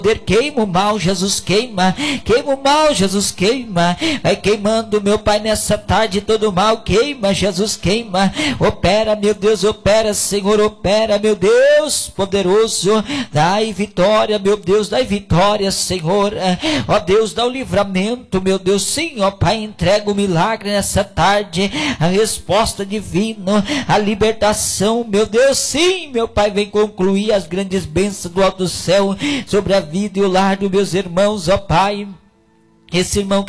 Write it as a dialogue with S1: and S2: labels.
S1: Queima o mal, Jesus, queima o mal, Jesus, queima, vai queimando, meu Pai, nessa tarde, todo o mal, queima, Jesus, queima, opera, meu Deus, opera, Senhor, opera, meu Deus, poderoso, dai vitória, meu Deus, dai vitória, Senhor, ó Deus, dá o livramento, meu Deus, sim, ó Pai, entrega o milagre nessa tarde, a resposta divina, a libertação, meu Deus, sim, meu Pai, vem concluir as grandes bênçãos do alto céu, sobre a vida e o lar dos meus irmãos, ó Pai, esse irmão que